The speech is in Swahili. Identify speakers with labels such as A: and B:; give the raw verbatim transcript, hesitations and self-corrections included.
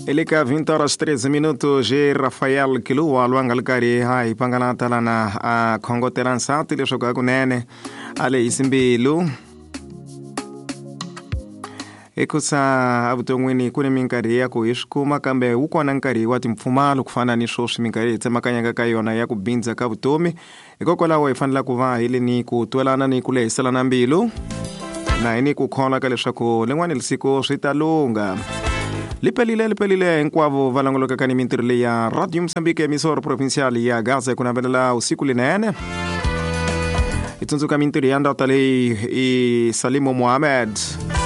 A: Elika vinte horas treze minutos e Rafael Kilua luangalkari hai panganata lana a Kongo teransati le shoka kunene ale isimbilu ekusa abutongwini kune minkari yako ishkuma kambe uko nankari wati mfumalo kufana ni shoshi minkari tsemakanyanga kayona ya kubinza kabutomi ikokola wa ifanla kuva ile ni kutwelana ni kule isalana mbilu na ini kukhona kaleshako lengwane lisiko shitalunga lipelile lipelile nkwavo valangoloka kani mintirle ya Radio Mozambique emisora provincial ya Gaza kuna benela usiku linene itunzuka mintiri yanda tale i Salimo Mohamed